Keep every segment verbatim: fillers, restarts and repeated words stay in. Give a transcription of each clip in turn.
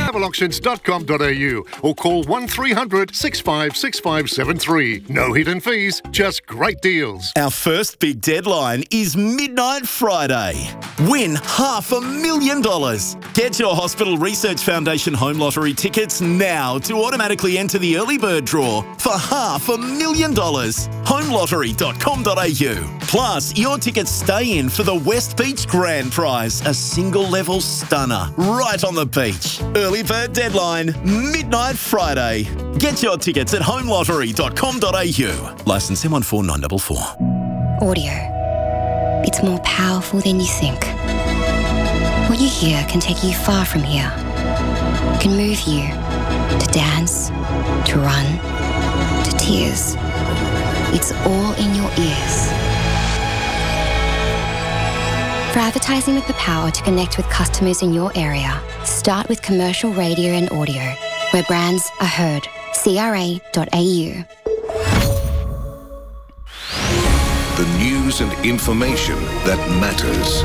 travel auctions dot com dot a u or call one three hundred six five six five seven three. No hidden fees, just great deals. Our first big deadline is Midnight Friday. Win half a million dollars. Get your Hospital Research Foundation Home Lottery tickets now to automatically enter the early bird draw for half a million dollars. home lottery dot com dot a u. Plus, your tickets stay in for the West Beach Grand Prize, a single-level stunner right on the beach. Early bird deadline, Midnight Friday. Get your tickets at home lottery dot com dot a u. Licence M one four nine four four. Audio. It's more powerful than you think. What you hear can take you far from here. It can move you to dance, to run, to tears. It's all in your ears. For advertising with the power to connect with customers in your area, start with commercial radio and audio, where brands are heard. C R A dot A U. The news and information that matters.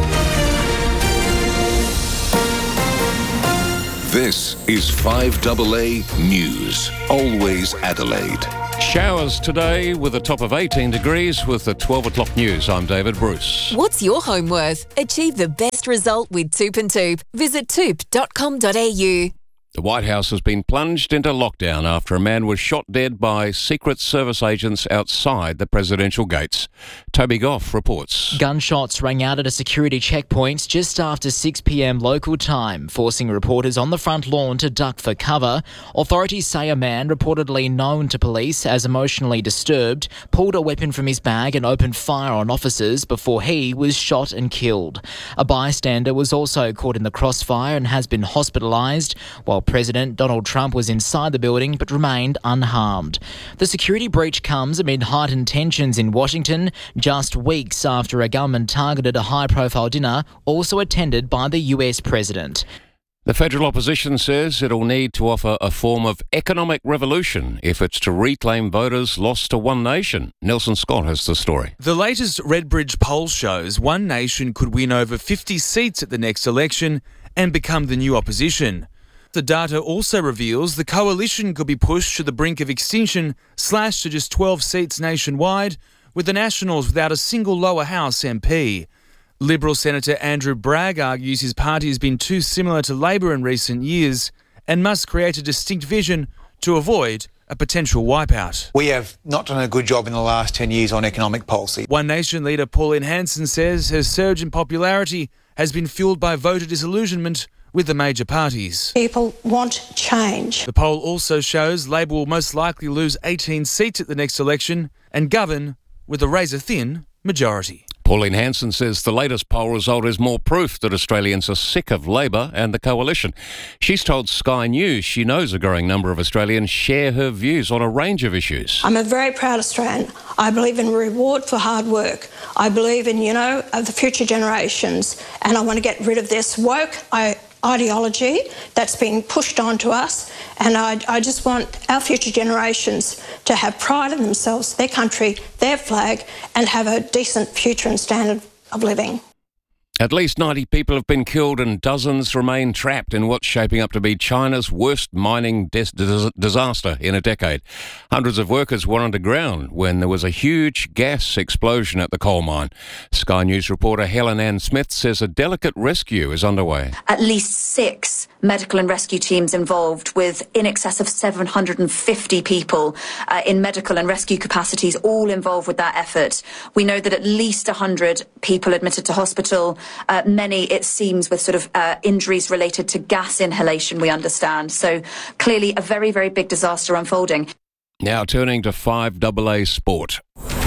This is five A A News. Always Adelaide. Showers today with a top of eighteen degrees with the twelve o'clock news. I'm David Bruce. What's your home worth? Achieve the best result with Toop and Toop. Visit toop dot com dot a u. The White House has been plunged into lockdown after a man was shot dead by Secret Service agents outside the presidential gates. Toby Goff reports. Gunshots rang out at a security checkpoint just after six p m local time, forcing reporters on the front lawn to duck for cover. Authorities say a man, reportedly known to police as emotionally disturbed, pulled a weapon from his bag and opened fire on officers before he was shot and killed. A bystander was also caught in the crossfire and has been hospitalised, while President Donald Trump was inside the building but remained unharmed. The security breach comes amid heightened tensions in Washington, just weeks after a gunman targeted a high-profile dinner also attended by the U S president. The federal opposition says it'll need to offer a form of economic revolution if it's to reclaim voters lost to One Nation. Nelson Scott has the story. The latest Redbridge poll shows One Nation could win over fifty seats at the next election and become the new opposition. The data also reveals the coalition could be pushed to the brink of extinction, slashed to just twelve seats nationwide, with the Nationals without a single lower house M P. Liberal Senator Andrew Bragg argues his party has been too similar to Labor in recent years and must create a distinct vision to avoid a potential wipeout. We have not done a good job in the last ten years on economic policy. One Nation leader Pauline Hanson says her surge in popularity has been fueled by voter disillusionment with the major parties. People want change. The poll also shows Labor will most likely lose eighteen seats at the next election and govern with a razor-thin majority. Pauline Hanson says the latest poll result is more proof that Australians are sick of Labor and the coalition. She's told Sky News she knows a growing number of Australians share her views on a range of issues. I'm a very proud Australian. I believe in reward for hard work. I believe in, you know, the future generations, and I want to get rid of this woke I, ideology that's being pushed onto us, and I, I just want our future generations to have pride in themselves, their country, their flag, and have a decent future and standard of living. At least ninety people have been killed and dozens remain trapped in what's shaping up to be China's worst mining dis- dis- disaster in a decade. Hundreds of workers were underground when there was a huge gas explosion at the coal mine. Sky News reporter Helen Ann Smith says a delicate rescue is underway. At least six medical and rescue teams involved, with in excess of seven hundred fifty people uh, in medical and rescue capacities, all involved with that effort. We know that at least one hundred people admitted to hospital. Uh, many, it seems, with sort of uh, injuries related to gas inhalation, we understand. So clearly a very, very big disaster unfolding. Now turning to five A A sport.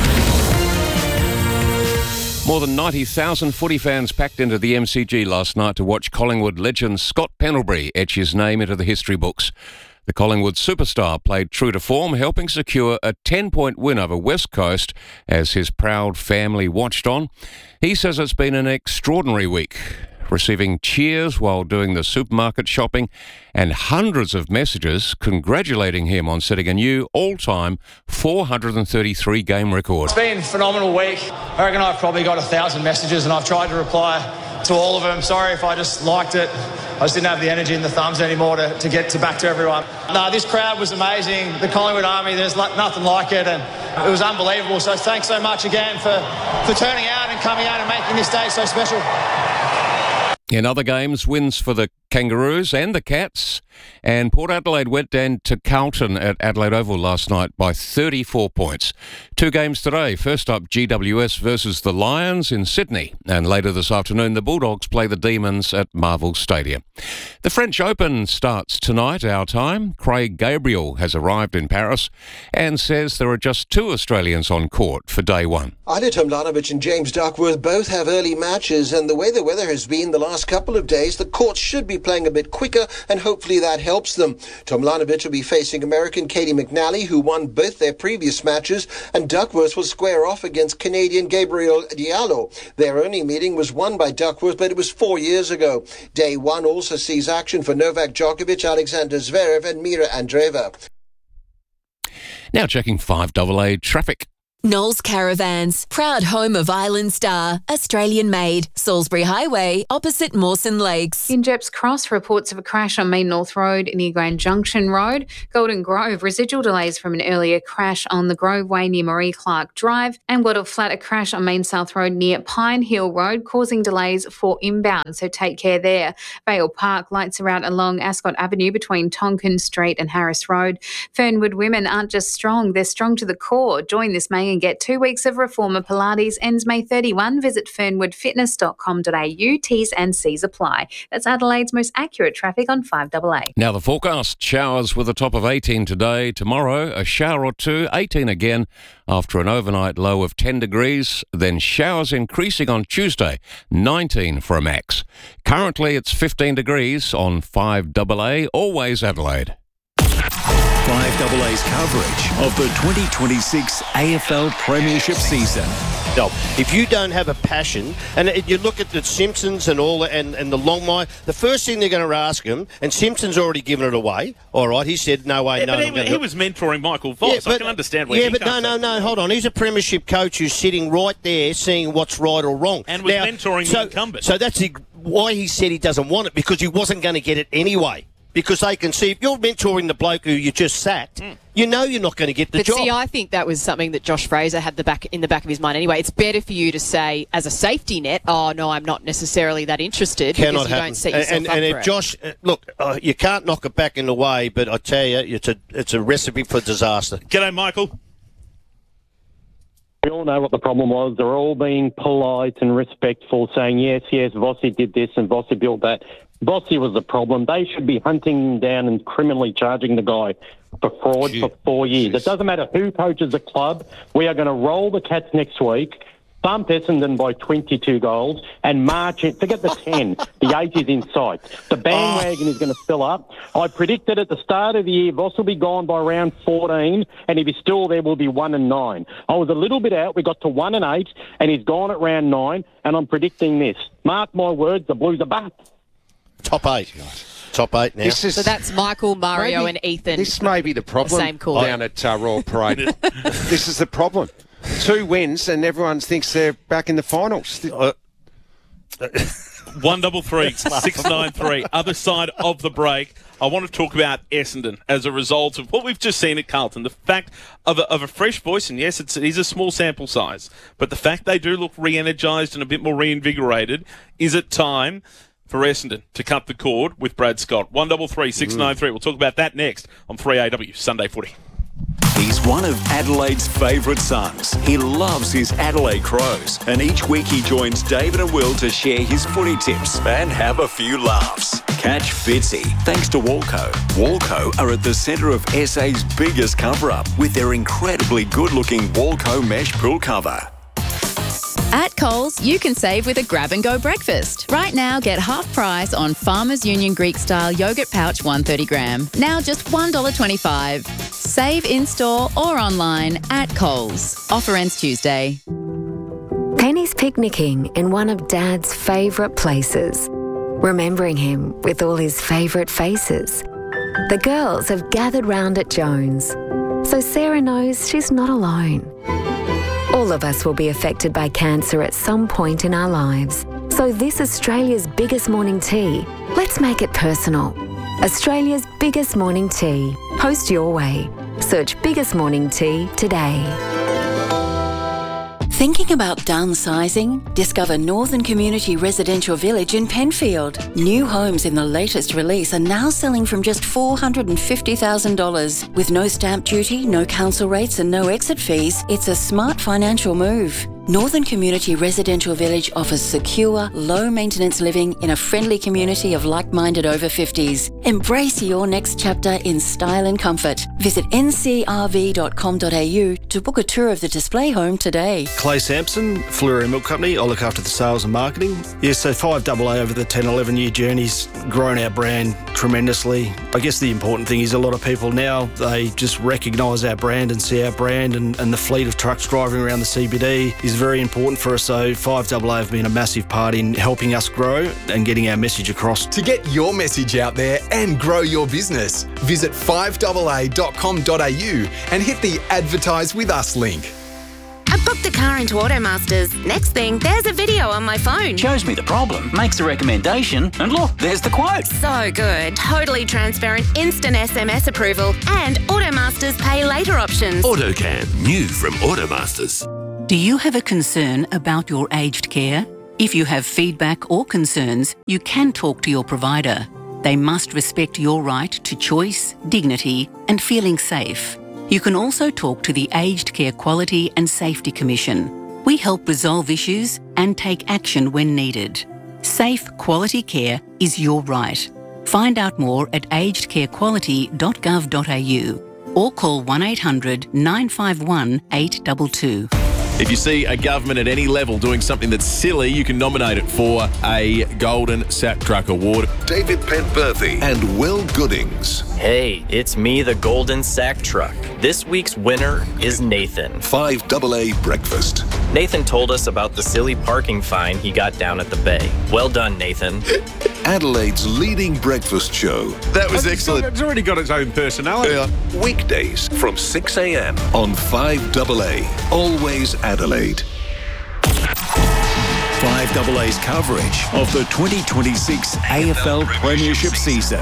More than ninety thousand footy fans packed into the M C G last night to watch Collingwood legend Scott Pendlebury etch his name into the history books. The Collingwood superstar played true to form, helping secure a ten-point win over West Coast as his proud family watched on. He says it's been an extraordinary week, receiving cheers while doing the supermarket shopping and hundreds of messages congratulating him on setting a new all-time four hundred thirty-three game record. It's been a phenomenal week. I reckon I've probably got a thousand messages and I've tried to reply to all of them. Sorry if I just liked it I just didn't have the energy and the thumbs anymore to, to get to back to everyone. No, this crowd was amazing. The Collingwood Army, there's nothing like it, and it was unbelievable. So thanks so much again for, for turning out and coming out and making this day so special. In other games, wins for the Kangaroos and the Cats. And Port Adelaide went down to Carlton at Adelaide Oval last night by thirty-four points. Two games today. First up, G W S versus the Lions in Sydney. And later this afternoon, the Bulldogs play the Demons at Marvel Stadium. The French Open starts tonight, our time. Craig Gabriel has arrived in Paris and says there are just two Australians on court for day one. Ajla Tomljanovic and James Duckworth both have early matches, and the way the weather has been the last couple of days, the courts should be playing a bit quicker, and hopefully that helps them. Tomljanovic will be facing American Katie McNally, who won both their previous matches, and Duckworth will square off against Canadian Gabriel Diallo. Their only meeting was won by Duckworth, but it was four years ago. Day one also sees action for Novak Djokovic, Alexander Zverev, and Mira Andreeva. Now checking five double A traffic. Knowles Caravans, proud home of Island Star, Australian made, Salisbury Highway, opposite Mawson Lakes. In Jeps Cross, reports of a crash on Main North Road near Grand Junction Road. Golden Grove, residual delays from an earlier crash on the Grove Way near Marie Clark Drive. And Wattle Flat, a crash on Main South Road near Pine Hill Road, causing delays for inbound, so take care there. Vale Park, lights are out along Ascot Avenue between Tonkin Street and Harris Road. Fernwood women aren't just strong, they're strong to the core. Join this May and get two weeks of Reformer Pilates. Ends May thirty-first. Visit fernwood fitness dot com dot a u. T's and C's apply. That's Adelaide's most accurate traffic on five double A. Now the forecast. Showers with a top of eighteen today. Tomorrow, a shower or two, eighteen again after an overnight low of ten degrees. Then showers increasing on Tuesday, nineteen for a max. Currently, it's fifteen degrees on five double A. Always Adelaide. five double A's coverage of the twenty twenty-six A F L Premiership season. No, if you don't have a passion, and you look at the Simpsons and all, and, and the Longmire, the first thing they're going to ask him, and Simpson's already given it away. All right, he said, no way, yeah, no. But he, gonna he was mentoring Michael Voss. Yeah, but, I can understand where yeah, he but comes no, from. no, no, hold on. He's a premiership coach who's sitting right there, seeing what's right or wrong, and was now, mentoring so, the incumbent. So that's the, why he said he doesn't want it, because he wasn't going to get it anyway. Because they can see if you're mentoring the bloke who you just sacked, mm. you know you're not going to get the but job. But see, I think that was something that Josh Fraser had the back in the back of his mind anyway. It's better for you to say, as a safety net, oh, no, I'm not necessarily that interested, Cannot because you happen. don't set yourself and, up and for if it. Josh, uh, look, uh, you can't knock it back in the way, but I tell you, it's a, it's a recipe for disaster. G'day, Michael. We all know what the problem was. They're all being polite and respectful, saying, yes, yes, Vossi did this and Vossi built that. Vossi was the problem. They should be hunting him down and criminally charging the guy for fraud Gee. for four years. Jeez. It doesn't matter who coaches the club. We are going to roll the Cats next week, bump Essendon by twenty-two goals, and march in. Forget the ten. The eight is in sight. The bandwagon oh. is going to fill up. I predicted at the start of the year, Voss will be gone by round fourteen, and if he's still there, we'll be one and nine. I was a little bit out. We got to one and eight, and he's gone at round nine, and I'm predicting this. Mark my words, the Blues are back. Top eight. Top eight now. This is, so that's Michael, Mario maybe, and Ethan. This may be the problem same call. down at uh, Royal Parade. This is the problem. Two wins and everyone thinks they're back in the finals. Uh, One double three six nine three. Other side of the break. I want to talk about Essendon as a result of what we've just seen at Carlton. The fact of a, of a fresh voice, and yes, it's, it is a small sample size, but the fact they do look re-energised and a bit more reinvigorated. Is it time for Essendon to cut the cord with Brad Scott? One double three six nine three. We'll talk about that next on three A W Sunday Footy. He's one of Adelaide's favourite sons. He loves his Adelaide Crows, and each week he joins David and Will to share his footy tips and have a few laughs. Catch Fitzy thanks to Walco. Walco are at the centre of S A's biggest cover-up with their incredibly good-looking Walco mesh pool cover. At Coles, you can save with a grab-and-go breakfast. Right now, get half price on Farmers Union Greek-style yogurt pouch one hundred thirty gram. Now just one dollar twenty-five. Save in-store or online at Coles. Offer ends Tuesday. Penny's picnicking in one of Dad's favourite places, remembering him with all his favourite faces. The girls have gathered round at Jones, so Sarah knows she's not alone. All of us will be affected by cancer at some point in our lives, So this Australia's biggest morning tea, let's make it personal. Australia's biggest morning tea. Post your way. Search Biggest Morning Tea today. Thinking about downsizing? Discover Northern Community Residential Village in Penfield. New homes in the latest release are now selling from just four hundred fifty thousand dollars. With no stamp duty, no council rates and no exit fees, it's a smart financial move. Northern Community Residential Village offers secure, low-maintenance living in a friendly community of like-minded over fifties. Embrace your next chapter in style and comfort. Visit n c r v dot com dot a u to book a tour of the display home today. Clay Sampson, Fleury Milk Company. I look after the sales and marketing. Yes, so five double A over the ten, eleven year journey's grown our brand tremendously. I guess the important thing is a lot of people now, they just recognise our brand and see our brand, and, and the fleet of trucks driving around the C B D is very important for us. So five double A have been a massive part in helping us grow and getting our message across. To get your message out there and grow your business, visit five double a dot com dot a u and hit the Advertise with Us link. I booked a car into Automasters. Next thing, there's a video on my phone. Shows me the problem, makes a recommendation, and look, there's the quote. So good. Totally transparent, instant S M S approval, and Automasters pay later options. AutoCam, new from Automasters. Do you have a concern about your aged care? If you have feedback or concerns, you can talk to your provider. They must respect your right to choice, dignity, and feeling safe. You can also talk to the Aged Care Quality and Safety Commission. We help resolve issues and take action when needed. Safe, quality care is your right. Find out more at aged care quality dot gov dot a u or call one eight hundred nine five one eight two two. If you see a government at any level doing something that's silly, you can nominate it for a Golden Sack Truck Award. David Penberthy and Will Goodings. Hey, it's me, the Golden Sack Truck. This week's winner is Nathan. five double A Breakfast. Nathan told us about the silly parking fine he got down at the Bay. Well done, Nathan. Adelaide's leading breakfast show. That was excellent. It's already got its own personality. Uh, weekdays from six a m on five double A. Always Adelaide. five double A's coverage of the twenty twenty-six A F L Premiership season.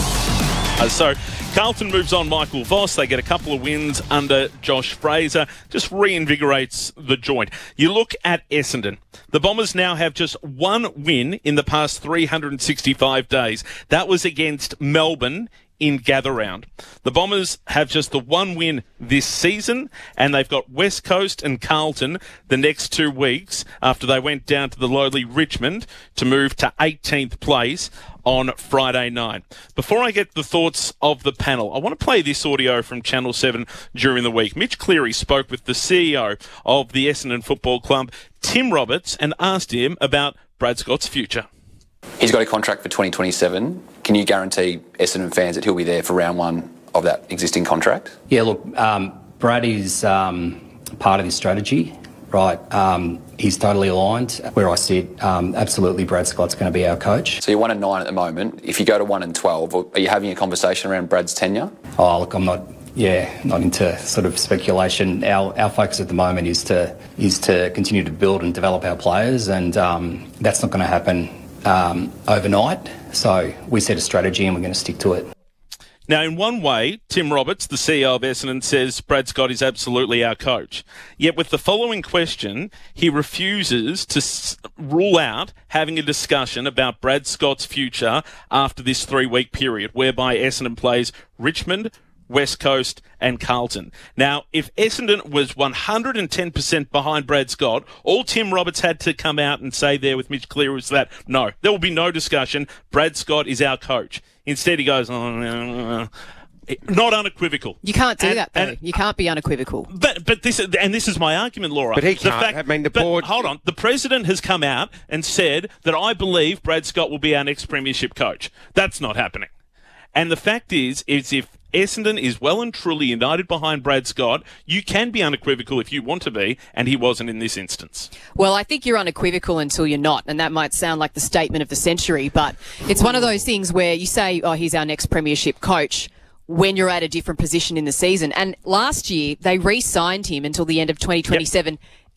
Uh, so, Carlton moves on Michael Voss. They get a couple of wins under Josh Fraser. Just reinvigorates the joint. You look at Essendon. The Bombers now have just one win in the past three hundred sixty-five days. That was against Melbourne in Gather Round. The Bombers have just the one win this season, and they've got West Coast and Carlton the next two weeks after they went down to the lowly Richmond to move to eighteenth place on Friday night. Before I get the thoughts of the panel, I want to play this audio from Channel seven during the week. Mitch Cleary spoke with the C E O of the Essendon Football Club, Tim Roberts, and asked him about Brad Scott's future. He's got a contract for twenty twenty-seven. Can you guarantee Essendon fans that he'll be there for round one of that existing contract? Yeah, look, um, Brad is um, part of this strategy, right? Um, he's totally aligned. Where I sit, um, absolutely Brad Scott's going to be our coach. So you're one and nine at the moment. If you go to one and twelve, are you having a conversation around Brad's tenure? Oh, look, I'm not... Yeah, not into sort of speculation. Our our focus at the moment is to is to continue to build and develop our players, and um, that's not going to happen um, overnight. So we set a strategy and we're going to stick to it. Now, in one way, Tim Roberts, the C E O of Essendon, says Brad Scott is absolutely our coach. Yet with the following question, he refuses to s- rule out having a discussion about Brad Scott's future after this three-week period, whereby Essendon plays Richmond, West Coast and Carlton. Now, if Essendon was one hundred ten percent behind Brad Scott, all Tim Roberts had to come out and say there with Mitch Cleary was that, no, there will be no discussion. Brad Scott is our coach. Instead, he goes, oh, no, no. Not unequivocal. You can't do and, that, though. And, you can't be unequivocal. But but this and this is my argument, Laura. But he the can't. Fact, I mean, the but board... Hold on. The president has come out and said that I believe Brad Scott will be our next premiership coach. That's not happening. And the fact is, is if Essendon is well and truly united behind Brad Scott, you can be unequivocal if you want to be, and he wasn't in this instance. Well, I think you're unequivocal until you're not, and that might sound like the statement of the century, but it's one of those things where you say, oh, he's our next premiership coach, when you're at a different position in the season. And last year, they re-signed him until the end of twenty twenty-seven. Yep.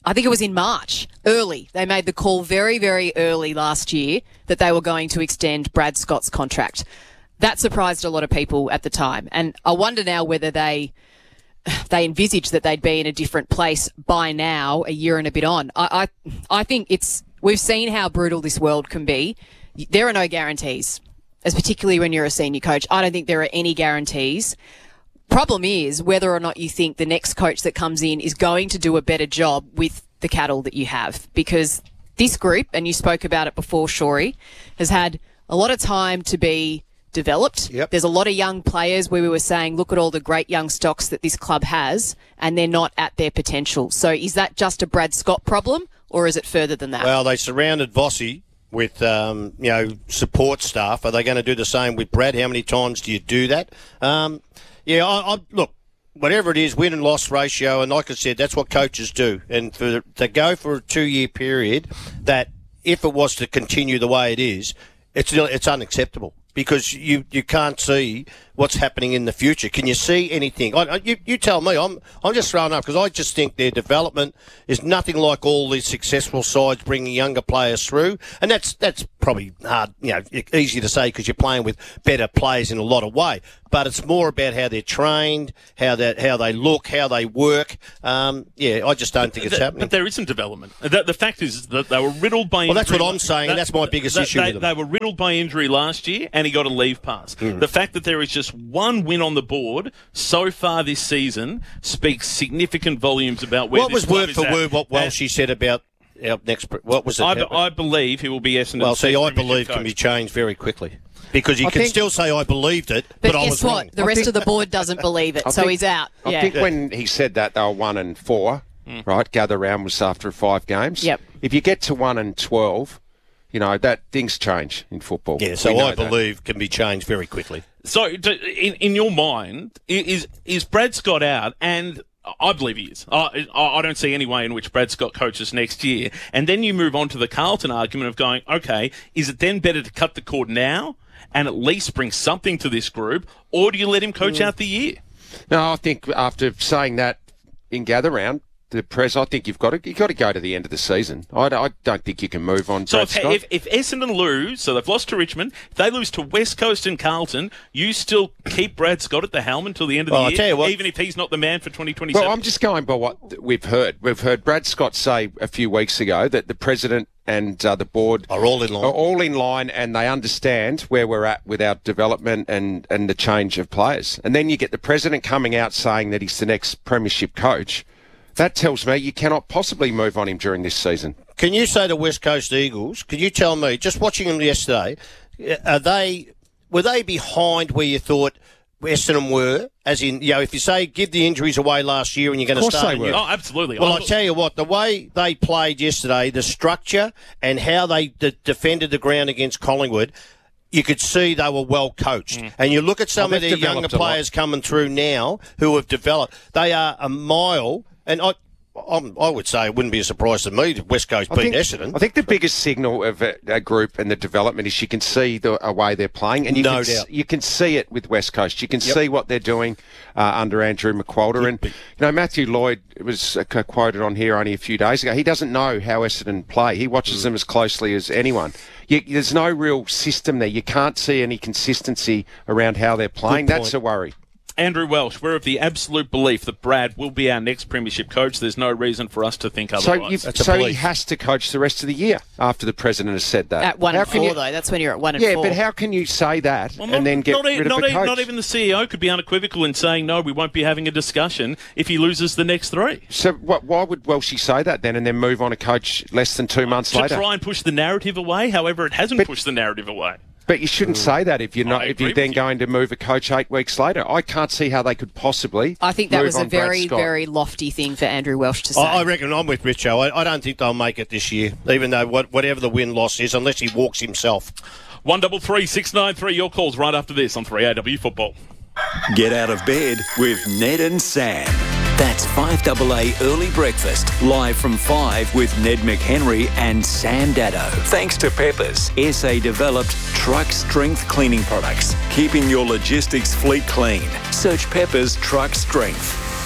I think it was in March, early. They made the call very, very early last year that they were going to extend Brad Scott's contract. That surprised a lot of people at the time. And I wonder now whether they they envisaged that they'd be in a different place by now, a year and a bit on. I, I, I think it's we've seen how brutal this world can be. There are no guarantees, as particularly when you're a senior coach. I don't think there are any guarantees. Problem is whether or not you think the next coach that comes in is going to do a better job with the cattle that you have. Because this group, and you spoke about it before, Shorey, has had a lot of time to be developed. Yep. There's a lot of young players where we were saying, look at all the great young stocks that this club has, and they're not at their potential. So is that just a Brad Scott problem, or is it further than that? Well, they surrounded Vossi with, um, you know, support staff. Are they going to do the same with Brad? How many times do you do that? Um, yeah, I, I look, whatever it is, win and loss ratio, and like I said, that's what coaches do. And for to go for a two-year period, that if it was to continue the way it is, it's it's unacceptable. Because you, you can't see what's happening in the future. Can you see anything? I, you, you tell me. I'm I'm just throwing up because I just think their development is nothing like all these successful sides bringing younger players through, and that's that's probably hard, you know, easy to say because you're playing with better players in a lot of way. But it's more about how they're trained, how that how they look, how they work. Um, yeah, I just don't think it's the, happening. But there isn't development. The, the fact is that they were riddled by injury. Well, that's what I'm saying, and that's my biggest they, issue they, with them. They were riddled by injury last year, and he got a leave pass. Mm. The fact that there is just one win on the board so far this season speaks significant volumes about where what this was club word is for at. word what And Welshie said about our next? What was it? I, be- I believe he will be Essendon's Well, see, next I premiership believe coach. can be changed very quickly. Because you I can think- still say I believed it, But, but, I guess was what? wrong. The rest of the board doesn't believe it, I so think- he's out. I yeah. think when he said that they were one and four, Mm. right? Gather round was after five games. Yep. If you get to one and twelve, you know that things change in football. Yeah, so We know I that. believe can be changed very quickly. So, do- in, in your mind, i- is is Brad Scott out? And I believe he is. I, I I don't see any way in which Brad Scott coaches next year. And then you move on to the Carlton argument of going, okay, is it then better to cut the cord now and at least bring something to this group, or do you let him coach Mm. out the year? No, I think after saying that in gather round, the press, I think you've got to you got to go to the end of the season. I, I don't think you can move on. So Brad if, Scott. if, if Essendon lose, so they've lost to Richmond, if they lose to West Coast and Carlton, you still keep Brad Scott at the helm until the end of Well, the I'll year, tell you what- even if he's not the man for twenty twenty-seven? Well, I'm just going by what we've heard. We've heard Brad Scott say a few weeks ago that the president and uh, the board are all in line. Are all in line, and they understand where we're at with our development and, and the change of players. And then you get the president coming out saying that he's the next premiership coach. That tells me you cannot possibly move on him during this season. Can you say the West Coast Eagles, can you tell me, just watching them yesterday, are they were they behind where you thought Essendon were? As in, you know, if you say give the injuries away last year and you're going to Of course start... they were. a new- Oh, absolutely. Well, I- I tell you what, the way they played yesterday, the structure and how they de- defended the ground against Collingwood, you could see they were well coached. Mm. And you look at some Oh, of they've their younger developed a lot. players coming through now who have developed. They are a mile... And I, I'm, I would say it wouldn't be a surprise to me if West Coast I beat think, Essendon. I think the biggest signal of a, a group and the development is you can see the a way they're playing, and you No can s- doubt. you can see it with West Coast. You can Yep. see what they're doing uh, under Andrew McQualter, and you know Matthew Lloyd was uh, c- quoted on here only a few days ago. He doesn't know how Essendon play. He watches Mm. them as closely as anyone. You, there's no real system there. You can't see any consistency around how they're playing. Good That's point. a worry. Andrew Welsh, we're of the absolute belief that Brad will be our next premiership coach. There's no reason for us to think So, otherwise. you've, so he has to coach the rest of the year after the president has said that. At one How and can four, you- though. That's when you're at one and Yeah, four. but how can you say that Well, not, and then get not, e- rid not, of a e- coach? not even the C E O could be unequivocal in saying, no, we won't be having a discussion if he loses the next three. So what, why would Welshie say that then and then move on a coach less than two months To later? try and push the narrative away. However, it hasn't pushed the narrative away. But you shouldn't say that if you're not I if you're agree then with you. going to move a coach eight weeks later. I can't see how they could possibly. I think that move was a on Brad very, Scott. very lofty thing for Andrew Welsh to say. I, I reckon I'm with Richo. I, I don't think they'll make it this year, even though what, whatever the win-loss is, unless he walks himself. One double three six nine three. Your calls right after this on three A W Football. Get out of bed with Ned and Sam. That's five A A Early Breakfast, live from five with Ned McHenry and Sam Daddo. Thanks to Peppers, S A-developed truck strength cleaning products, keeping your logistics fleet clean. Search Peppers Truck Strength.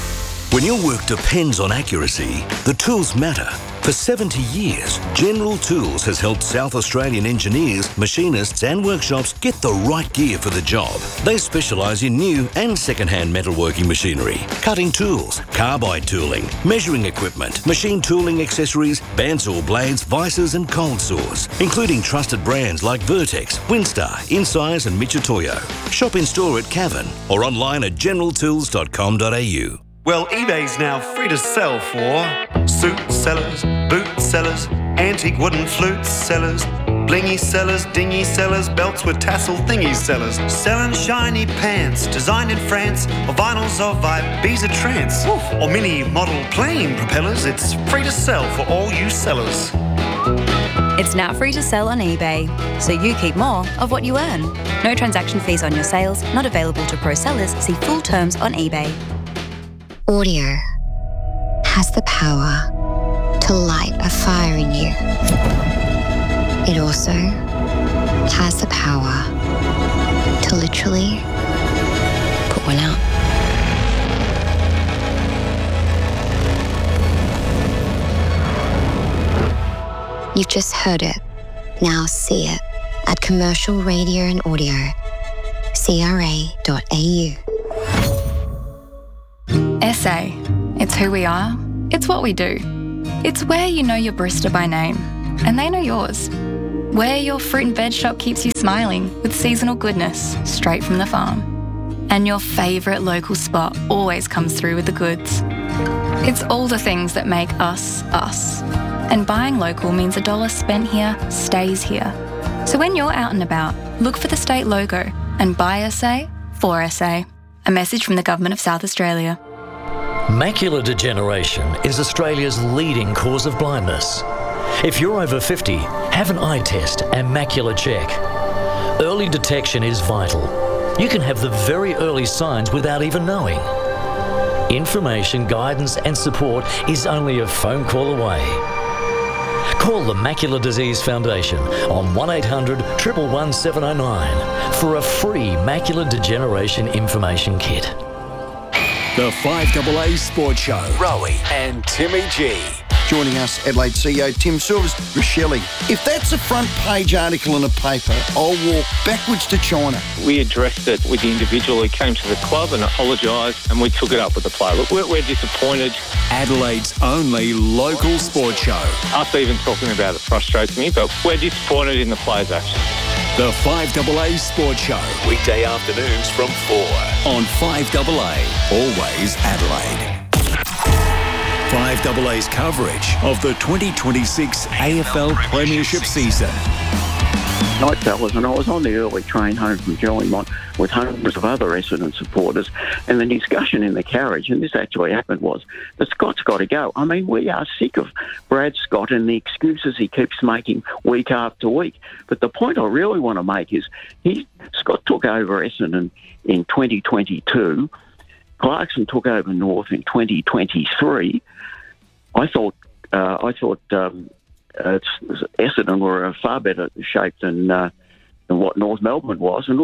When your work depends on accuracy, the tools matter. For seventy years, General Tools has helped South Australian engineers, machinists and workshops get the right gear for the job. They specialise in new and second-hand metalworking machinery, cutting tools, carbide tooling, measuring equipment, machine tooling accessories, bandsaw blades, vices and cold saws, including trusted brands like Vertex, Winstar, Incise and Michitoyo. Shop in store at Cavan or online at general tools dot com dot a u. Well, eBay's now free to sell for suit sellers, boot sellers, antique wooden flute sellers, blingy sellers, dingy sellers, belts with tassel thingy sellers, selling shiny pants designed in France, or vinyls of Ibiza trance, or mini model plane propellers. It's free to sell for all you sellers. It's now free to sell on eBay, so you keep more of what you earn. No transaction fees on your sales, not available to pro sellers. See full terms on eBay. Audio has the power to light a fire in you. It also has the power to literally put one out. You've just heard it. Now see it at Commercial Radio and Audio, c r a dot a u. S A. It's who we are. It's what we do. It's where you know your barista by name, and they know yours. Where your fruit and veg shop keeps you smiling with seasonal goodness straight from the farm. And your favourite local spot always comes through with the goods. It's all the things that make us, us. And buying local means a dollar spent here stays here. So when you're out and about, look for the state logo and buy S A for S A. A message from the Government of South Australia. Macular degeneration is Australia's leading cause of blindness. If you're over fifty, have an eye test and macular check. Early detection is vital. You can have the very early signs without even knowing. Information, guidance and support is only a phone call away. Call the Macular Disease Foundation on one eight hundred, one one one, seven oh nine for a free macular degeneration information kit. The five A A Sports Show. Rowie and Timmy G. Joining us, Adelaide C E O Tim Silvers. Rochelle, if that's a front page article in a paper, I'll walk backwards to China. We addressed it with the individual who came to the club and apologised, and we took it up with the player. Look, we're, we're disappointed. Adelaide's only local sports show. Us even talking about it frustrates me, but we're disappointed in the players' actions. The five A A Sports Show. Weekday afternoons from four. On five A A. Always Adelaide. five A A's coverage of the twenty twenty-six A F L Premiership season. Night, fellas, and I was on the early train home from Jellymont with hundreds of other Essendon supporters, and the discussion in the carriage, and this actually happened, was that Scott's got to go. I mean, we are sick of Brad Scott and the excuses he keeps making week after week. But the point I really want to make is he Scott took over Essendon in twenty twenty-two. Clarkson took over North in twenty twenty-three. I thought uh, I thought um, uh, Essendon were a far better shape than uh, than what North Melbourne was. And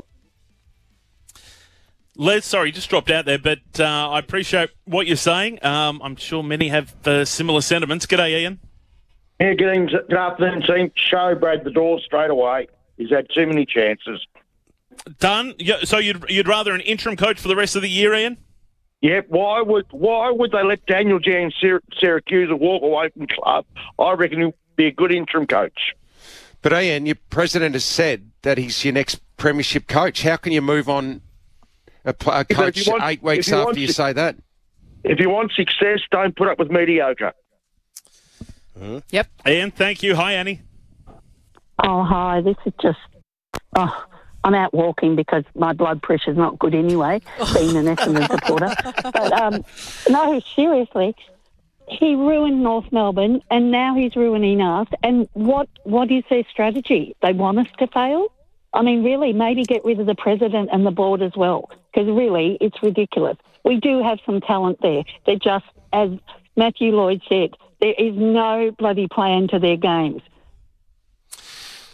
Les, sorry, just dropped out there, but uh, I appreciate what you're saying. Um, I'm sure many have uh, similar sentiments. G'day, Ian. Yeah, good, good afternoon, team. Show Brad the door straight away. He's had too many chances. Done. Yeah, so you'd you'd rather an interim coach for the rest of the year, Ian? Yeah, why would why would they let Daniel Jan Syracuse walk away from the club? I reckon he'll be a good interim coach. But Ian, your president has said that he's your next premiership coach. How can you move on a, a coach want, eight weeks you after you su- say that? If you want success, don't put up with mediocre. Uh, yep. Ian, thank you. Hi, Annie. Oh, hi. This is just... Oh, I'm out walking because my blood pressure's not good anyway, being an Essendon supporter. But, um, no, seriously, he ruined North Melbourne and now he's ruining us. And what what is their strategy? They want us to fail? I mean, really, maybe get rid of the president and the board as well, because really, it's ridiculous. We do have some talent there. They're just, as Matthew Lloyd said, there is no bloody plan to their games.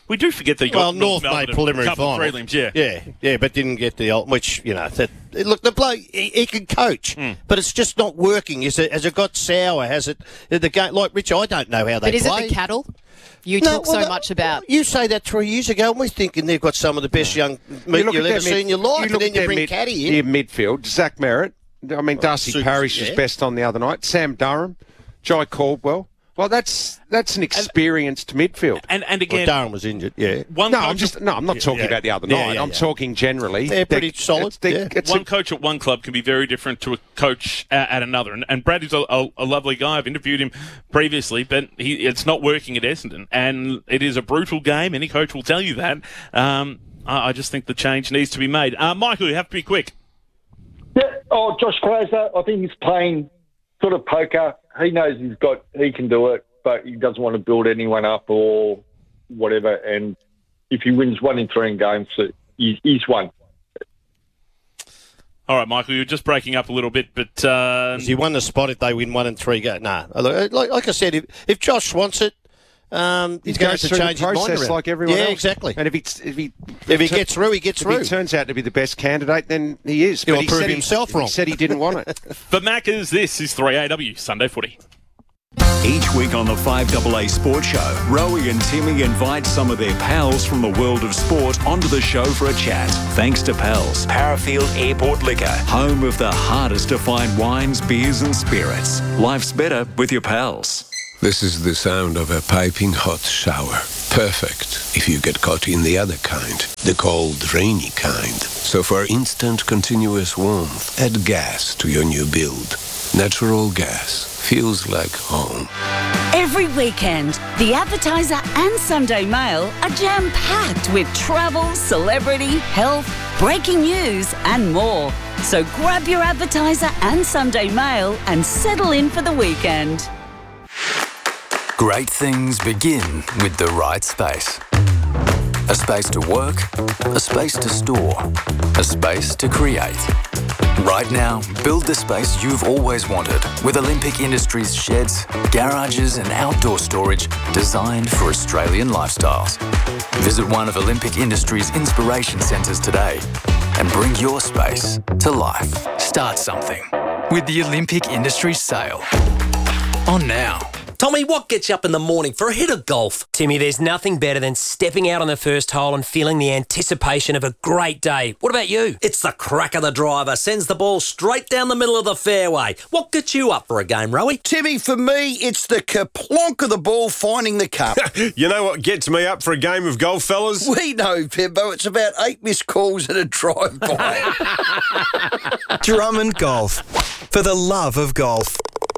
We do forget they got Well, North North Melbourne made a preliminary couple of final. prelims, yeah. yeah, yeah, but didn't get the ult- which you know that. Look, the bloke he, he can coach, Hmm. but it's just not working. Is it? Has it got sour? Has it? The game like Rich? I don't know how they But is play. it the cattle? You No, talk well, so that- much about. You say that three years ago, and we're thinking they've got some of the best young meat look you'll at ever their see mid- in your life, and look then at you their bring mid- Caddy their in. midfield. Zach Merritt. I mean, Darcy Suits, Parish was yeah. best on the other night. Sam Durham, Jai Caldwell. Well, that's that's an experienced midfield. And and again, Well, Darren was injured. Yeah, one no, coach I'm just no, I'm not Yeah, talking yeah. about the other Yeah, night. yeah, I'm yeah. talking generally. They're pretty They- solid, it's- they- yeah. it's one a- coach at one club can be very different to a coach at, at another. And, and Brad is a, a, a lovely guy. I've interviewed him previously, but he, it's not working at Essendon. And it is a brutal game. Any coach will tell you that. Um, I, I just think the change needs to be made. Uh, Michael, you have to be quick. Yeah. Oh, Josh Glazer, I think he's playing sort of poker. He knows he's got, he can do it, but he doesn't want to build anyone up or whatever. And if he wins one in three in games, he's, he's won. All right, Michael, you're just breaking up a little bit, but uh, he won the spot if they win one and three. Go nah. Like, like I said, if, if Josh wants it, um, he's He going goes to through the change his mind process around. like everyone yeah, else. exactly. And if he if he If he gets through, he gets if through. he turns out to be the best candidate, then he is. He'll But he prove said he- himself he wrong. said he didn't want it. For Maccas, this is three A W Sunday Footy. Each week on the five A A Sports Show, Rowie and Timmy invite some of their pals from the world of sport onto the show for a chat. Thanks to Pals, Parafield Airport Liquor, home of the hardest to find wines, beers and spirits. Life's better with your pals. This is the sound of a piping hot shower. Perfect if you get caught in the other kind, the cold, rainy kind. So for instant, continuous warmth, add gas to your new build. Natural gas feels like home. Every weekend, The Advertiser and Sunday Mail are jam-packed with travel, celebrity, health, breaking news and more. So grab your Advertiser and Sunday Mail and settle in for the weekend. Great things begin with the right space. A space to work, a space to store, a space to create. Right now, build the space you've always wanted with Olympic Industries sheds, garages and outdoor storage designed for Australian lifestyles. Visit one of Olympic Industries' inspiration centres today and bring your space to life. Start something with the Olympic Industries sale. On now. Tommy, what gets you up in the morning for a hit of golf? Timmy, there's nothing better than stepping out on the first hole and feeling the anticipation of a great day. What about you? It's the crack of the driver, sends the ball straight down the middle of the fairway. What gets you up for a game, Rowie? Timmy, for me, it's the kerplonk of the ball finding the cup. You know what gets me up for a game of golf, fellas? We know, Pimbo. It's about eight missed calls and a drive-by. Drummond Golf. For the love of golf.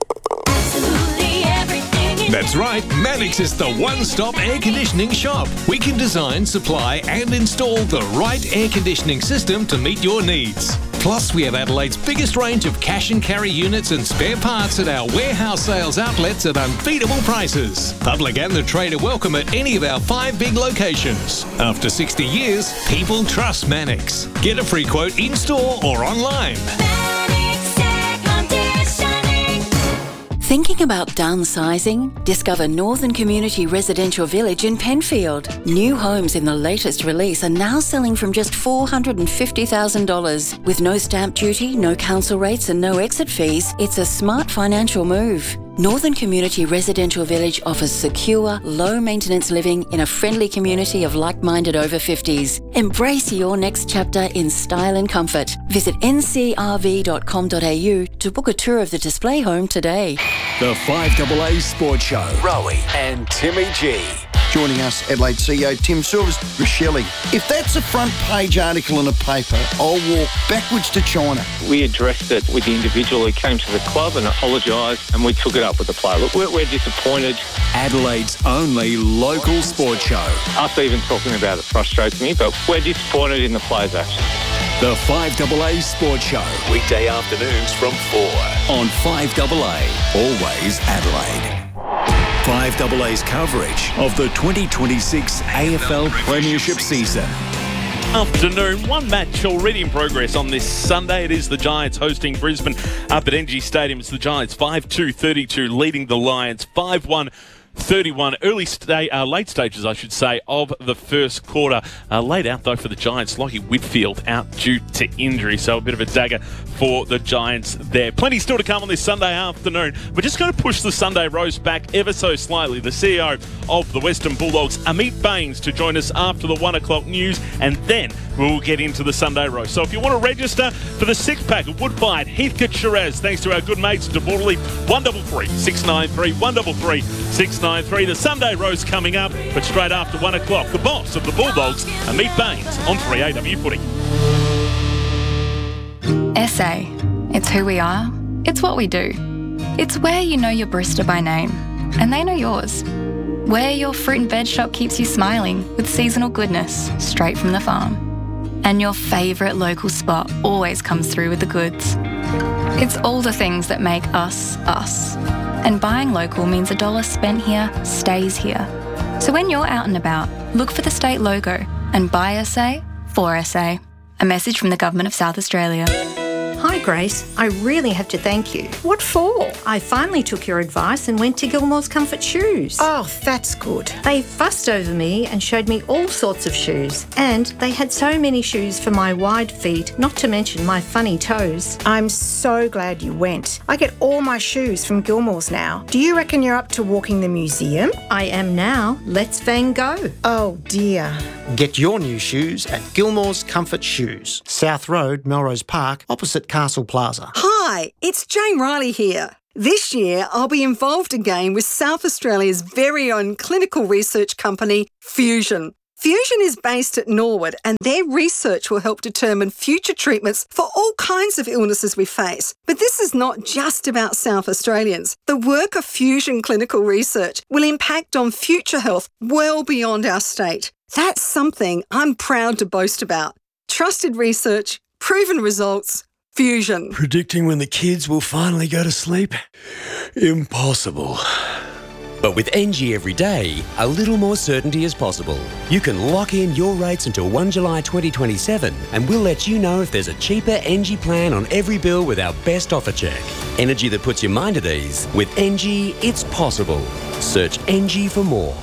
That's right, Mannix is the one-stop air conditioning shop. We can design, supply and install the right air conditioning system to meet your needs. Plus, we have Adelaide's biggest range of cash and carry units and spare parts at our warehouse sales outlets at unbeatable prices. Public and the trade are welcome at any of our five big locations. After sixty years, people trust Mannix. Get a free quote in-store or online. Thinking about downsizing? Discover Northern Community Residential Village in Penfield. New homes in the latest release are now selling from just four hundred fifty thousand dollars. With no stamp duty, no council rates and no exit fees, it's a smart financial move. Northern Community Residential Village offers secure, low-maintenance living in a friendly community of like-minded over fifties. Embrace your next chapter in style and comfort. Visit n c r v dot com dot a u to book a tour of the display home today. The five A A Sports Show. Rowie and Timmy G. Joining us, Adelaide C E O Tim Silvers, Rochelle. If that's a front page article in a paper, I'll walk backwards to China. We addressed it with the individual who came to the club and apologised, and we took it up with the player. Look, we're, we're disappointed. Adelaide's only local sports show. Us even talking about it frustrates me, but we're disappointed in the players' actions. The five A A Sports Show. Weekday afternoons from four on five A A. Always Adelaide. five A A's coverage of the twenty twenty-six A F L Premiership season. Afternoon, one match already in progress on this Sunday. It is the Giants hosting Brisbane up at N G Stadium. It's the Giants five two thirty-two leading the Lions five one thirty-one. Early sta- uh, late stages, I should say, of the first quarter. Uh, laid out, though, for the Giants. Lockie Whitfield out due to injury, so a bit of a dagger for the Giants there. Plenty still to come on this Sunday afternoon. We're just going to push the Sunday roast back ever so slightly. The C E O of the Western Bulldogs, Amit Baines, to join us after the one o'clock news, and then we'll get into the Sunday roast. So if you want to register for the six-pack of Woodbine Heathcote Shiraz, thanks to our good mates at Borderley, one double three six nine three, one double three six nine three. The Sunday roast coming up, but straight after one o'clock, the boss of the Bulldogs, Amit Baines, on three A W Footy. S A. It's who we are. It's what we do. It's where you know your barista by name, and they know yours. Where your fruit and veg shop keeps you smiling with seasonal goodness straight from the farm. And your favourite local spot always comes through with the goods. It's all the things that make us, us. And buying local means a dollar spent here stays here. So when you're out and about, look for the state logo and buy S A for S A. A message from the Government of South Australia. Hi Grace, I really have to thank you. What for? I finally took your advice and went to Gilmore's Comfort Shoes. Oh, that's good. They fussed over me and showed me all sorts of shoes. And they had so many shoes for my wide feet, not to mention my funny toes. I'm so glad you went. I get all my shoes from Gilmore's now. Do you reckon you're up to walking the museum? I am now. Let's Van Gogh. Oh dear. Get your new shoes at Gilmore's Comfort Shoes, South Road, Melrose Park, opposite Castle Plaza. Hi, it's Jane Riley here. This year, I'll be involved again with South Australia's very own clinical research company, Fusion. Fusion is based at Norwood, and their research will help determine future treatments for all kinds of illnesses we face. But this is not just about South Australians. The work of Fusion Clinical Research will impact on future health well beyond our state. That's something I'm proud to boast about. Trusted research, proven results, Fusion. Predicting when the kids will finally go to sleep? Impossible. But with N G every day, a little more certainty is possible. You can lock in your rates until the first of July twenty twenty-seven, and we'll let you know if there's a cheaper N G plan on every bill with our best offer check. Energy that puts your mind at ease. With N G, it's possible. Search N G for more.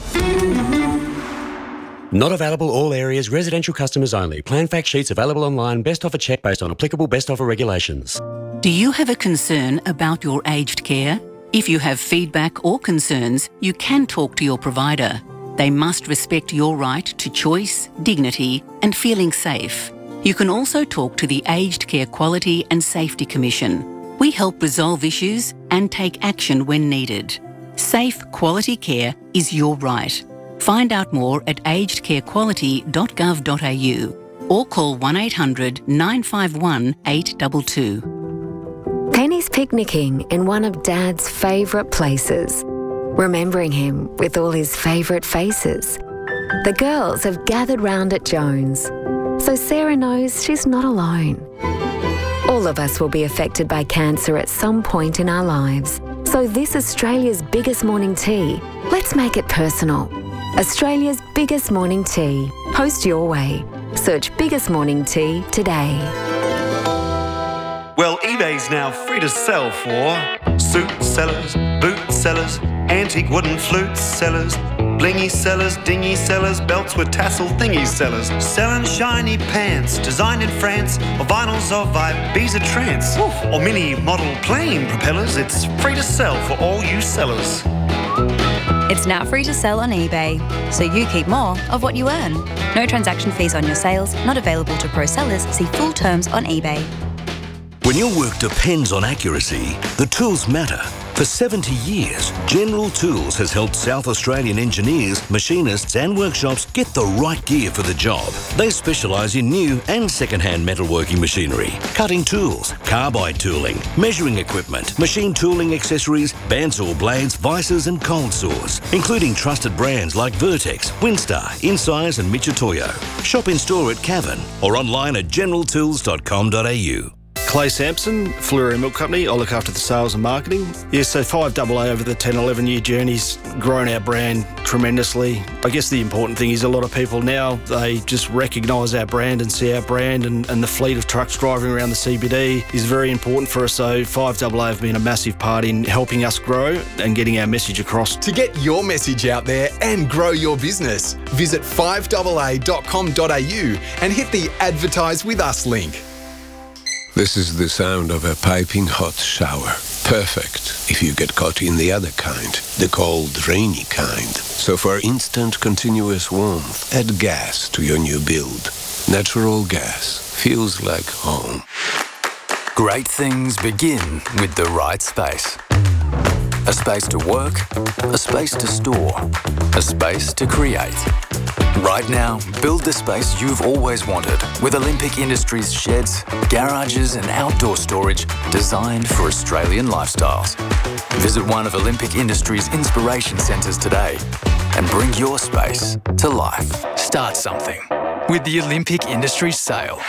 Not available all areas, residential customers only. Plan fact sheets available online. Best offer check based on applicable best offer regulations. Do you have a concern about your aged care? If you have feedback or concerns, you can talk to your provider. They must respect your right to choice, dignity, and feeling safe. You can also talk to the Aged Care Quality and Safety Commission. We help resolve issues and take action when needed. Safe, quality care is your right. Find out more at aged care quality dot gov dot a u or call one eight hundred nine five one eight two two. Penny's picnicking in one of Dad's favourite places, remembering him with all his favourite faces. The girls have gathered round at Jones, so Sarah knows she's not alone. All of us will be affected by cancer at some point in our lives, so this Australia's biggest morning tea, let's make it personal. Australia's biggest morning tea. Post your way. Search Biggest Morning Tea today. Well, eBay's now free to sell for suit sellers, boot sellers, antique wooden flute sellers, blingy sellers, dingy sellers, belts with tassel thingy sellers, selling shiny pants designed in France, or vinyls of Ibiza trance, or mini model plane propellers. It's free to sell for all you sellers. It's now free to sell on eBay, so you keep more of what you earn. No transaction fees on your sales, not available to pro sellers. See full terms on eBay. When your work depends on accuracy, the tools matter. For seventy years, General Tools has helped South Australian engineers, machinists and workshops get the right gear for the job. They specialise in new and second-hand metalworking machinery, cutting tools, carbide tooling, measuring equipment, machine tooling accessories, bandsaw blades, vices and cold saws, including trusted brands like Vertex, Winstar, Insize and Mitutoyo. Shop in store at Cavan or online at general tools dot com dot a u. Clay Sampson, Fluria Milk Company. I look after the sales and marketing. Yeah, so five A A over the ten, eleven year journey's grown our brand tremendously. I guess the important thing is a lot of people now, they just recognise our brand and see our brand, and, and the fleet of trucks driving around the C B D is very important for us. So five A A have been a massive part in helping us grow and getting our message across. To get your message out there and grow your business, visit five A A dot com dot a u and hit the Advertise with Us link. This is the sound of a piping hot shower. Perfect if you get caught in the other kind, the cold, rainy kind. So for instant, continuous warmth, add gas to your new build. Natural gas feels like home. Great things begin with the right space. A space to work, a space to store, a space to create. Right now, build the space you've always wanted with Olympic Industries sheds, garages and outdoor storage designed for Australian lifestyles. Visit one of Olympic Industries' inspiration centres today and bring your space to life. Start something with the Olympic Industries sale.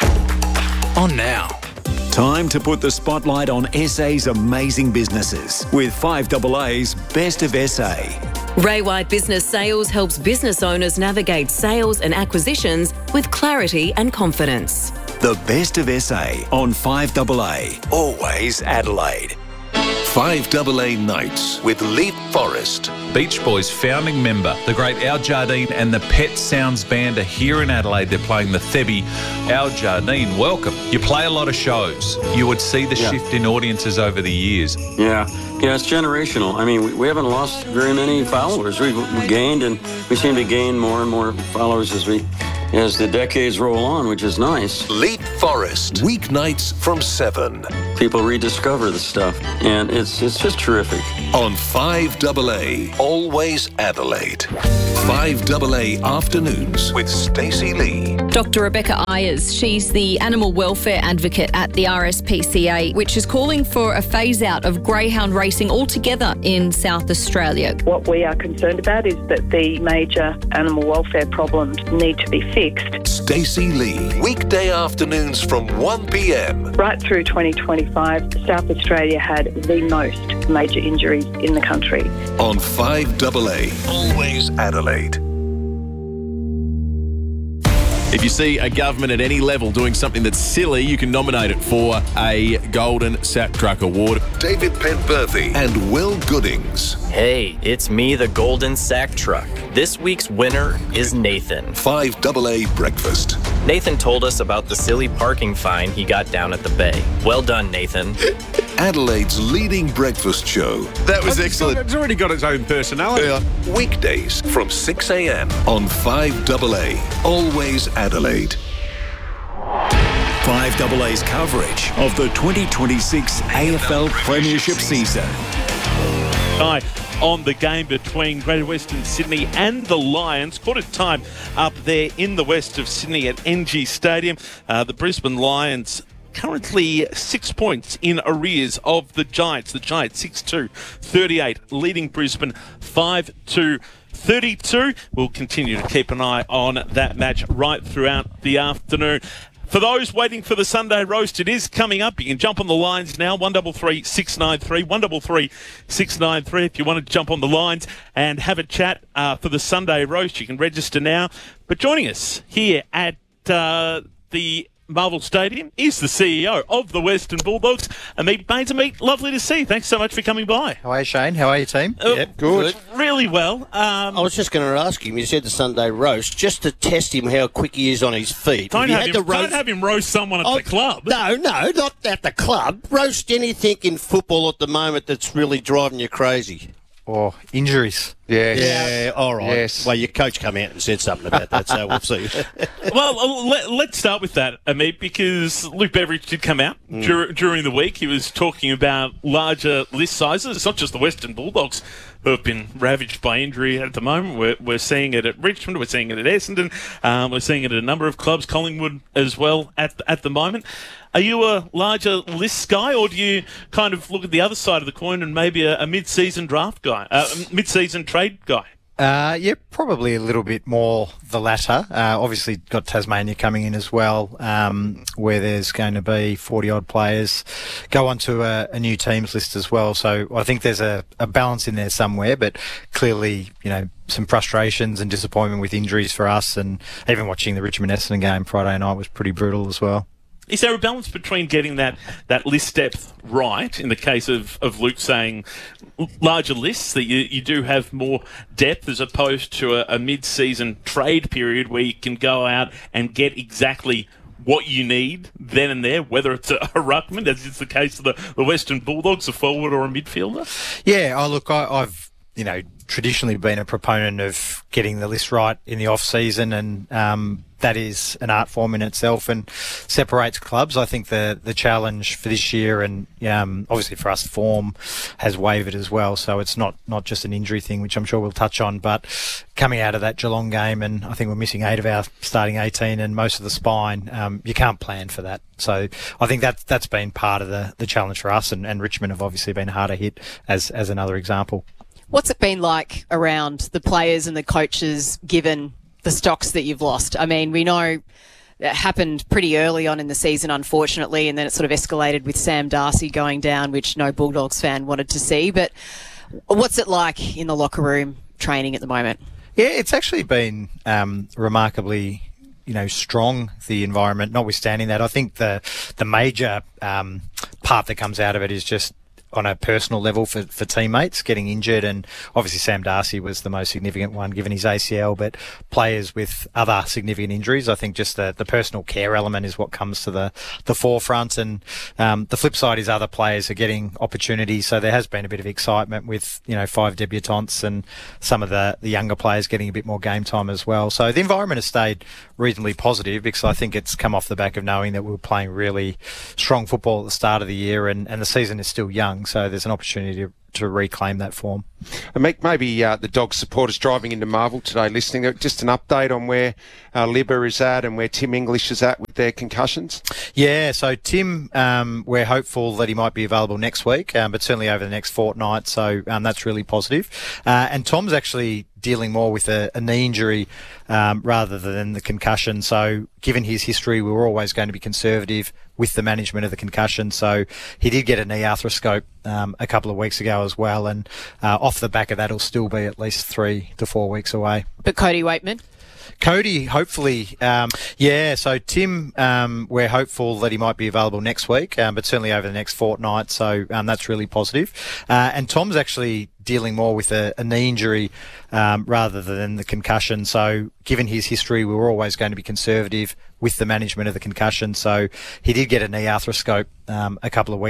On now. Time to put the spotlight on S A's amazing businesses with five A A's Best of S A. Ray White Business Sales helps business owners navigate sales and acquisitions with clarity and confidence. The Best of S A on five A A. Always Adelaide. five A A Nights with Leap Forest. Beach Boys founding member, the great Al Jardine and the Pet Sounds Band are here in Adelaide. They're playing the Thebby. Al Jardine, welcome. You play a lot of shows. You would see the Yeah. shift in audiences over the years. Yeah, yeah, it's generational. I mean, we, we haven't lost very many followers. We've we gained, and we seem to gain more and more followers as we, as the decades roll on, which is nice. Leap Forest. Weeknights from seven. People rediscover the stuff, and it's it's just terrific. On five A A. Always Adelaide. five A A Afternoons with Stacey Lee. Doctor Rebecca Ayers, she's the animal welfare advocate at the R S P C A, which is calling for a phase out of greyhound racing altogether in South Australia. What we are concerned about is that the major animal welfare problems need to be fixed. Stacey Lee. Weekday afternoons from one p m. Right through twenty twenty-five, South Australia had the most major injuries in the country. On five A A. Always Adelaide. If you see a government at any level doing something that's silly, you can nominate it for a Golden Sack Truck Award. David Penberthy and Will Goodings. Hey, it's me, the Golden Sack Truck. This week's winner is Nathan. five A A Breakfast. Nathan told us about the silly parking fine he got down at the bay. Well done, Nathan. Adelaide's leading breakfast show. That was excellent. It's already got its own personality. Yeah. Weekdays from six a m on five A A. Always Adelaide. five A A's coverage of the twenty twenty-six A F L Premiership season. Hi. On the game between Greater Western Sydney and the Lions. Quarter time up there in the west of Sydney at N G Stadium. Uh, the Brisbane Lions currently six points in arrears of the Giants. The Giants six two thirty-eight, leading Brisbane five two thirty-two. We'll continue to keep an eye on that match right throughout the afternoon. For those waiting for the Sunday roast, it is coming up. You can jump on the lines now, one three three, six nine three, one three three, six nine three. If you want to jump on the lines and have a chat uh, for the Sunday roast, you can register now. But joining us here at uh, the Marvel Stadium is the C E O of the Western Bulldogs, Amit Baintermeet. Lovely to see you. Thanks so much for coming by. How are you, Shane? How are you, team? Uh, yep, good. Really well. Um, I was just going to ask him, you said the Sunday roast, just to test him how quick he is on his feet. Don't, If you have had him, to roast- don't have him roast someone at Oh, the club. No, no, not at the club. Roast anything in football at the moment that's really driving you crazy. Or injuries. Yes. Yeah, all right. Yes. Well, your coach come out and said something about that, so we'll see. Well, uh, let, let's start with that, Amit, because Luke Beveridge did come out Mm. dur- during the week. He was talking about larger list sizes. It's not just the Western Bulldogs who have been ravaged by injury at the moment. We're, we're seeing it at Richmond. We're seeing it at Essendon. Um, we're seeing it at a number of clubs, Collingwood as well at, at the moment. Are you a larger list guy, or do you kind of look at the other side of the coin and maybe a, a mid-season draft guy, uh, a mid-season trade guy? Uh, yeah, probably a little bit more the latter. Uh, obviously got Tasmania coming in as well, um, where there's going to be forty odd players go onto a, a new teams list as well. So I think there's a, a balance in there somewhere, but clearly, you know, some frustrations and disappointment with injuries for us, and even watching the Richmond Essendon game Friday night was pretty brutal as well. Is there a balance between getting that, that list depth right, in the case of, of Luke saying larger lists, that you, you do have more depth as opposed to a, a mid-season trade period where you can go out and get exactly what you need then and there, whether it's a, a ruckman, as is the case of the, the Western Bulldogs, a forward or a midfielder? Yeah, oh, look, I, I've, you know, traditionally been a proponent of getting the list right in the off-season, and um, that is an art form in itself and separates clubs. I think the the challenge for this year, and um, obviously for us, form has wavered as well, so it's not, not just an injury thing, which I'm sure we'll touch on, but coming out of that Geelong game, and I think we're missing eight of our starting eighteen and most of the spine, um, you can't plan for that. So I think that, that's been part of the, the challenge for us, and, and Richmond have obviously been harder hit as, as another example. What's it been like around the players and the coaches, given the stocks that you've lost? I mean, we know it happened pretty early on in the season, unfortunately, and then it sort of escalated with Sam Darcy going down, which no Bulldogs fan wanted to see. But what's it like in the locker room training at the moment? Yeah, it's actually been um, remarkably, you know, strong, the environment, notwithstanding that. I think the, the major um, part that comes out of it is just on a personal level for, for teammates getting injured, and obviously Sam Darcy was the most significant one given his A C L, but players with other significant injuries, I think just the, the personal care element is what comes to the, the forefront, and um, the flip side is other players are getting opportunities, so there has been a bit of excitement with, you know, five debutantes and some of the, the younger players getting a bit more game time as well. So the environment has stayed reasonably positive, because I think it's come off the back of knowing that we were playing really strong football at the start of the year, and, and the season is still young. So there's an opportunity to, to reclaim that form. And Mick, maybe uh, the Dogs supporters driving into Marvel today listening, just an update on where uh, Libba is at and where Tim English is at with their concussions? Yeah, so Tim, um, we're hopeful that he might be available next week, um, but certainly over the next fortnight, so um, that's really positive. Uh, and Tom's actually dealing more with a, a knee injury um, rather than the concussion. So given his history, we were always going to be conservative with the management of the concussion. So he did get a knee arthroscope um, a couple of weeks ago as well, and uh, off the back of that, he'll still be at least three to four weeks away. But Cody Waitman? Cody, hopefully, um, yeah, so Tim, um, we're hopeful that he might be available next week, um, but certainly over the next fortnight, so um, that's really positive. Uh, and Tom's actually dealing more with a, a knee injury um, rather than the concussion, so given his history, we were always going to be conservative with the management of the concussion, so he did get a knee arthroscope um, a couple of weeks